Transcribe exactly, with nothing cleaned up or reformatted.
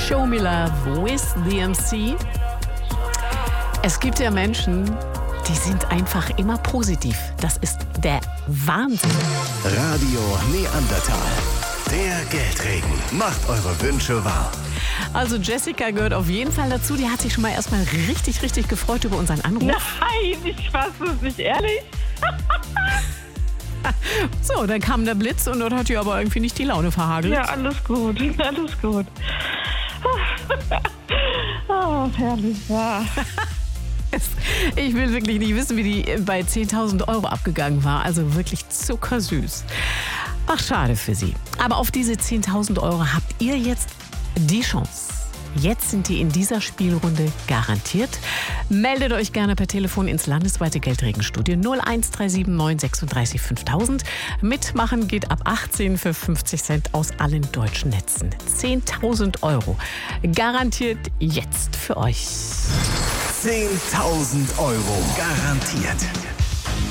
Show Me Love with D M C. Es gibt ja Menschen, die sind einfach immer positiv. Das ist der Wahnsinn. Radio Neandertal. Der Geldregen macht eure Wünsche wahr. Also Jessica gehört auf jeden Fall dazu. Die hat sich schon mal erstmal richtig, richtig gefreut über unseren Anruf. Nein, ich fasse es nicht, ehrlich. So, dann kam der Blitz und dort hat ihr aber irgendwie nicht die Laune verhagelt. Ja, alles gut, alles gut. Oh, herrlich, ja. Ich will wirklich nicht wissen, wie die bei zehntausend Euro abgegangen war. Also wirklich zuckersüß. Ach, schade für sie. Aber auf diese zehntausend Euro habt ihr jetzt die Chance. Jetzt sind die in dieser Spielrunde garantiert. Meldet euch gerne per Telefon ins landesweite Geldregenstudio null eins drei sieben neun sechsunddreißig fünftausend. Mitmachen geht ab achtzehn für fünfzig Cent aus allen deutschen Netzen. zehntausend Euro. Garantiert jetzt für euch. zehntausend Euro garantiert.